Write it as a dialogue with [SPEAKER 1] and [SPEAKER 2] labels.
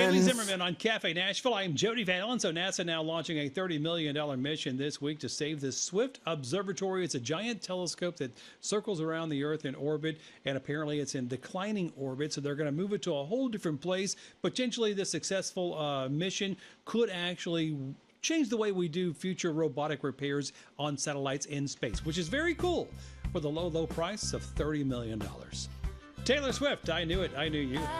[SPEAKER 1] Bailey Zimmerman on Cafe Nashville. I am Jody Van Allen. So NASA now launching a $30 million mission this week to save the Swift Observatory. It's a giant telescope that circles around the Earth in orbit, and apparently it's in declining orbit, so they're going to move it to a whole different place. Potentially the successful mission could actually change the way we do future robotic repairs on satellites in space, which is very cool for the low, low price of $30 million. Taylor Swift, I knew it. I knew you.